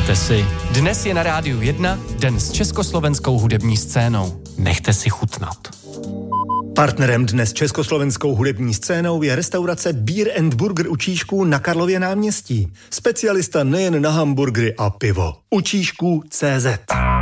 Představte si. Dnes je na Rádiu 1 den s československou hudební scénou. Nechte si chutnat. Partnerem dnes československou hudební scénou je restaurace Beer and Burger u Čížků na Karlově náměstí. Specialista nejen na hamburgery a pivo. U Čížků CZ.